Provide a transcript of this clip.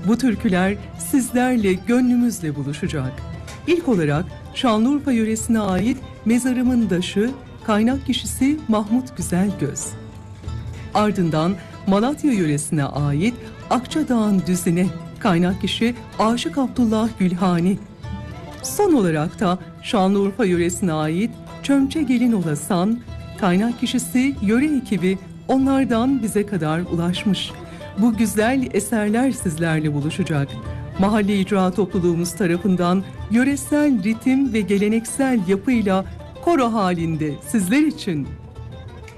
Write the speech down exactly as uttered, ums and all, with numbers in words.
Bu türküler sizlerle, gönlümüzle buluşacak. İlk olarak Şanlıurfa yöresine ait Mezarımın Daşı, kaynak kişisi Mahmut Güzelgöz. Ardından Malatya yöresine ait Akçadağ'ın Düzine, kaynak kişi Aşık Abdullah Gülhani. Son olarak da Şanlıurfa yöresine ait Çömçe Gelin Olasan, kaynak kişisi yöre ekibi, onlardan bize kadar ulaşmış. Bu güzel eserler sizlerle buluşacak. Mahalle icra topluluğumuz tarafından yöresel ritim ve geleneksel yapıyla koro halinde sizler için